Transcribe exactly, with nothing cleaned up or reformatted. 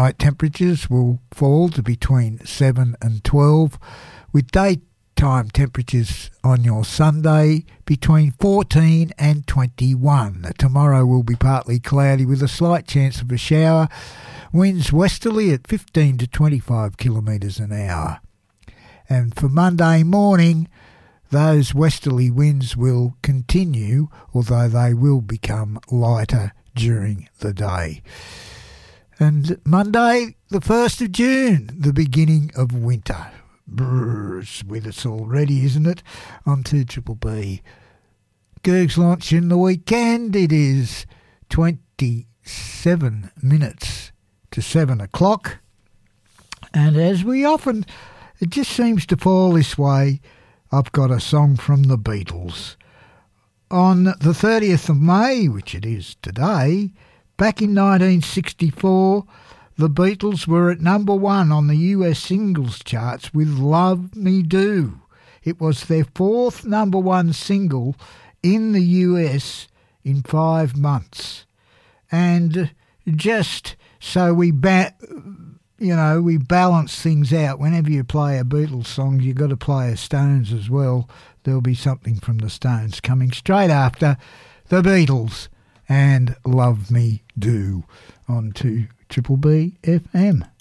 night temperatures will fall to between seven and twelve, with daytime temperatures on your Sunday between fourteen and twenty-one. Tomorrow will be partly cloudy with a slight chance of a shower. Winds westerly at fifteen to twenty-five kilometres an hour. And for Monday morning, those westerly winds will continue, although they will become lighter during the day. And Monday, the first of June, the beginning of winter. Brrr, it's with us already, isn't it? On two Triple B. Gerg's launch in the weekend. It is twenty-seven minutes to seven o'clock. And as we often... It just seems to fall this way. I've got a song from the Beatles. On the thirtieth of May, which it is today, back in nineteen sixty-four, the Beatles were at number one on the U S singles charts with Love Me Do. It was their fourth number one single in the U S in five months. And just so we... Ba- You know, we balance things out. Whenever you play a Beatles song, you've got to play a Stones as well. There'll be something from the Stones coming straight after the Beatles and Love Me Do on to Triple B F M.